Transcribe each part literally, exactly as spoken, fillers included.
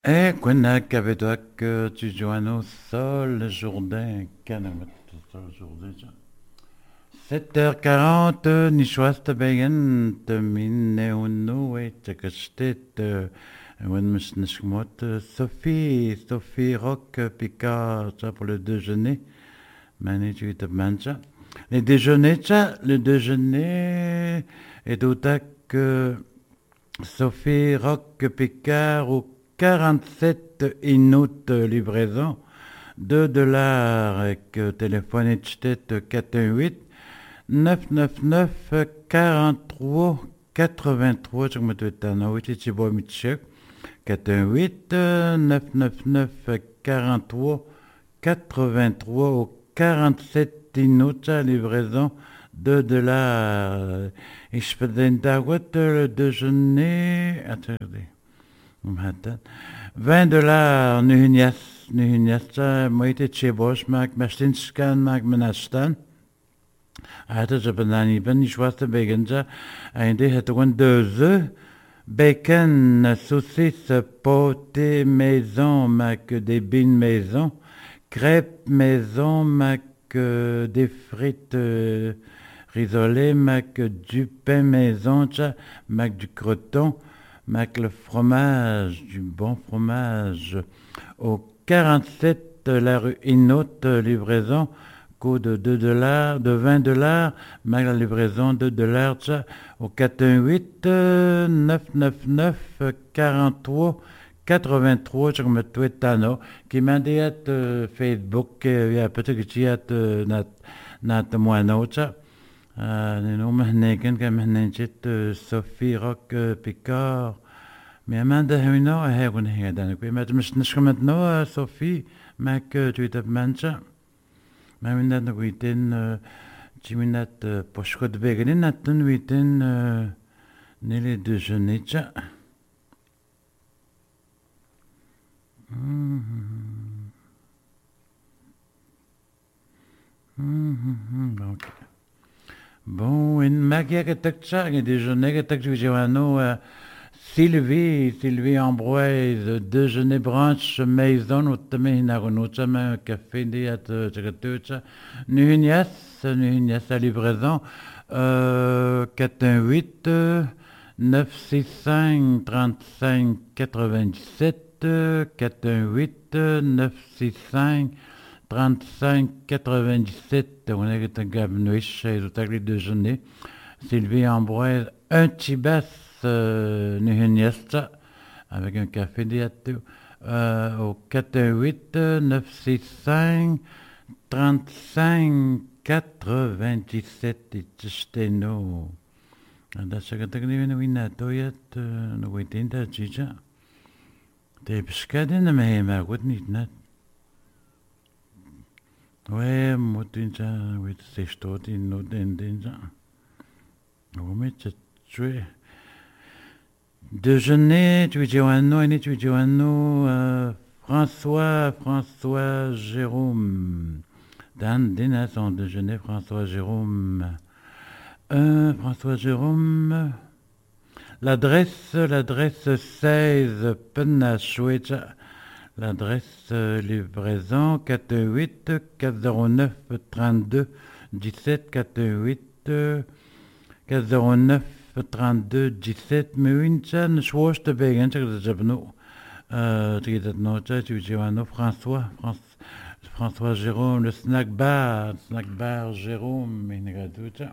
Eh, Gwennac, avait toi que tu joins au sol, Jourdain, Canamet, aujourd'hui. sept heures quarante, ni choiste beyen, te mine uno, et te cachetet, wen msnishmot, Sophie, Sophie Rock, Picard, ça pour le déjeuner, mani tu te mancha. Le déjeuner, ça, le déjeuner, et d'autant que Sophie Rock Picard au quarante-sept inut livraison, deux dollars avec téléphone et tête quatre un huit neuf neuf neuf quarante-trois quatre-vingt-trois je me dois t'en avoir été bon Mitchell quatre un huit neuf neuf neuf quarante-trois quatre-vingt-trois au quarante-sept inut livraison deux dollars. Et je faisais une daouette le déjeuner. Attendez. vingt dollars nuhunias. Nuhunias. Moi, j'étais chez Bosch, Mac, Mastinskan, Mac, Menastan. Attends, je peux n'en ben, ich weiß der Bacon, ja. Ein des hat one deux œufs. Bacon, saucisse, pâté maison, Mac, des bines maison. Crêpes maison, Mac, euh, des frites. Euh, risolé, mac du pain maison, tcha, mac du croton, mac le fromage, du bon fromage. Au quarante-sept, la rue Inaute, livraison, coût de deux dollars, de vingt dollars, mac la livraison, deux dollars, tcha, au quatre un huit, neuf neuf neuf, quarante-trois, quatre-vingt-trois, je me tuais tano, qui m'a dit à Facebook, il y a peut-être que tu as nat, nat moineau, tcha. لأنه مهنا كان كان مهنا جت صوفي روك بيكار مي ما ده هنا هاون هي دانك ما مش نشكمت نو صوفي ماك تويت بمانشا ما من ده ويتن جيمينات بوشكوت بيغنين ناتن ويتن نيلي دجنيتشا اوكي Bon, une magia que t'as que déjeuner que t'as que tu euh, Sylvie, Sylvie Ambroise, déjeuner branche maison, ou te mets une renoucha, un café diat, tchakatucha, nuhunias, nuhunias à livraison, euh, quatre un huit, neuf six cinq, trente-cinq, quatre-vingt-dix-sept, quatre un huit, neuf six cinq, trente-cinq quatre-vingt-dix-sept, on est un gabnouich, et tout à l'heure déjeuner. Sylvie Ambroise, un tibas, euh, nuhuniesta, avec un café diato, euh, au quatre un huit, neuf six cinq, trente-cinq quatre-vingt-dix-sept, et tchesteno. Da sakatagni na winatoyat, no witinta chicha. Te pescadin na mahema, what niet net. Ouais, moi, déjà, oui, c'est chaud, il nous donne déjà. Oui, tu es. Déjeuner, tu es Joanno, et tu es Joanno, François, François Jérôme. Dan, dîner, son déjeuner, François Jérôme. Euh, François Jérôme. L'adresse, l'adresse seize, Penachouet. L'adresse euh, livraison quatre un huit, quatre zéro neuf, trente-deux, dix-sept, quatre un huit, quatre zéro neuf, trente-deux, dix-sept, mais une chaîne, je vois, je te paye, hein, je te paye, euh, tu dis, non, tu dis, François, François Jérôme, le snack bar, snack bar Jérôme, il n'y a tout ça.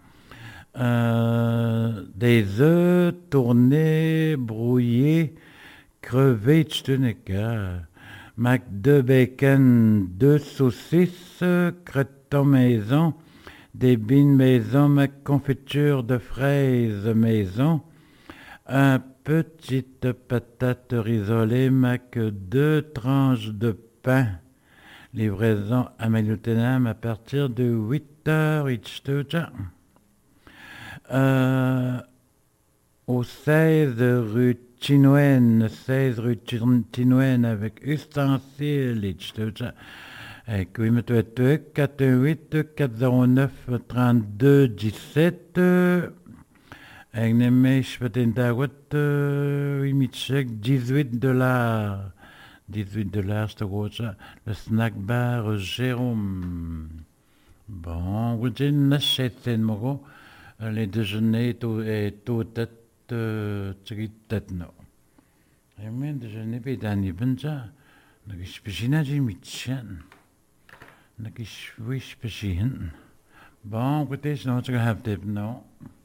Euh, des œufs tournés, brouillés, crevé de mac deux bacon, deux saucisses, creton maison, des bines maison, mac confiture de fraises maison, un petite patate risolée, mac deux tranches de pain, livraison à Malutenam à partir de huit heures, euh, au seize rue Chinoine, seize rue Chinoine avec ustensiles et tout ça. Et oui, mais tu es quatre un huit, quatre zéro neuf, trente-deux, dix-sept, Ik neem mees wat in daar wat wie met zeg dix-huit dollars. dix-huit dollars te grootste. Le snackbar Jérôme. Bon, we zijn net zitten maar les déjeuners tout et tout het het nou. Ik meen déjeuner bij dan niet ben za. Dan is bezien je met zijn. Dan is wie bezien. Bon, wat is nou te hebben nou?